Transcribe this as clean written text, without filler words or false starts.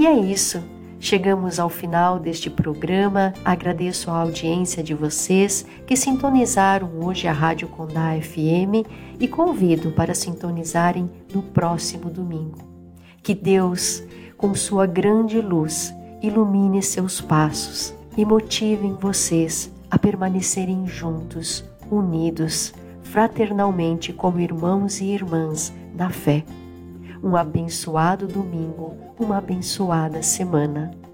E é isso. Chegamos ao final deste programa. Agradeço a audiência de vocês que sintonizaram hoje a Rádio Condá FM e convido para sintonizarem no próximo domingo. Que Deus, com sua grande luz, ilumine seus passos e motivem vocês a permanecerem juntos, unidos, fraternalmente como irmãos e irmãs na fé. Um abençoado domingo, uma abençoada semana.